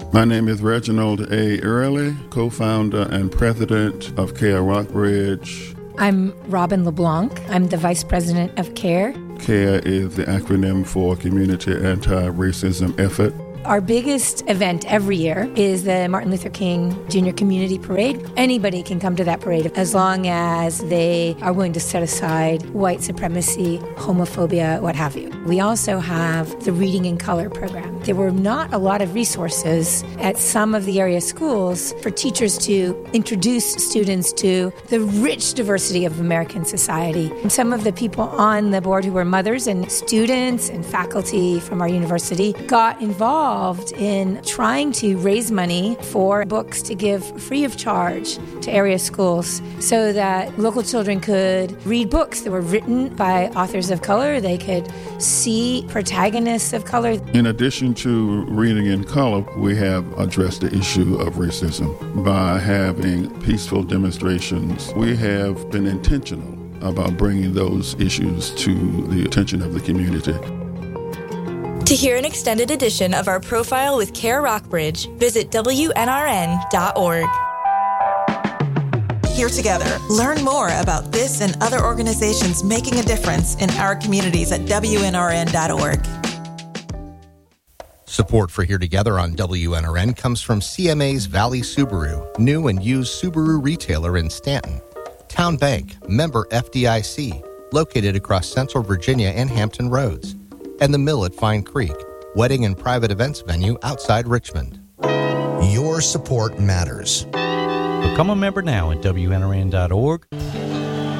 My name is Reginald A. Early, co-founder and president of CARE Rockbridge. I'm Robin LeBlanc. I'm the vice president of CARE. CARE is the acronym for Community Anti-Racism Effort. Our biggest event every year is the Martin Luther King Jr. Community Parade. Anybody can come to that parade as long as they are willing to set aside white supremacy, homophobia, what have you. We also have the Reading in Color program. There were not a lot of resources at some of the area schools for teachers to introduce students to the rich diversity of American society. And some of the people on the board who were mothers and students and faculty from our university got involved in trying to raise money for books to give free of charge to area schools so that local children could read books that were written by authors of color. They could see protagonists of color. In addition to Reading in Color, we have addressed the issue of racism by having peaceful demonstrations. We have been intentional about bringing those issues to the attention of the community. To hear an extended edition of our profile with CARE Rockbridge, visit WNRN.org. Here together, learn more about this and other organizations making a difference in our communities at WNRN.org. Support for Here Together on WNRN comes from CMA's Valley Subaru, new and used Subaru retailer in Stanton. Town Bank, member FDIC, located across Central Virginia and Hampton Roads. And the Mill at Fine Creek, wedding and private events venue outside Richmond. Your support matters. Become a member now at WNRN.org